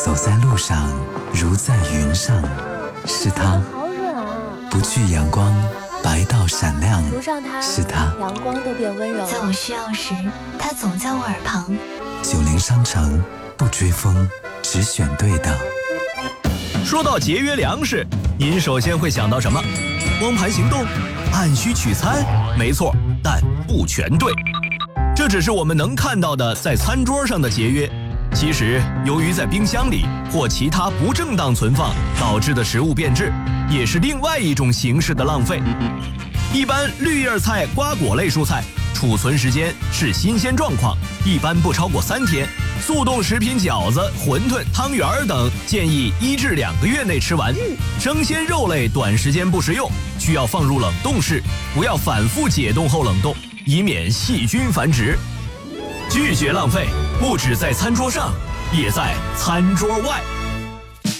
走在路上如在云上，是它好软啊！ 不惧阳光，白到闪亮， 涂上它， 是它阳光都变温柔。 在我需要时，它总在我耳旁。 90商城不追风，只选对的。 说到节约粮食，您首先会想到什么？光盘行动？按需取餐？没错，但不全对。这只是我们能看到的在餐桌上的节约。其实，由于在冰箱里或其他不正当存放导致的食物变质，也是另外一种形式的浪费。一般绿叶菜、瓜果类蔬菜储存时间是新鲜状况，一般不超过3天。速冻食品饺子、馄饨、汤圆等建议1至2个月内吃完。生鲜肉类短时间不食用，需要放入冷冻室，不要反复解冻后冷冻，以免细菌繁殖。拒绝浪费，不只在餐桌上，也在餐桌外。